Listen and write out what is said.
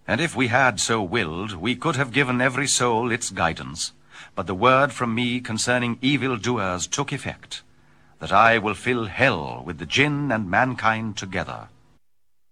And if we had so willed, we could have given every soul its guidance. But the word from me concerning evildoers took effect, that I will fill hell with the jinn and mankind together.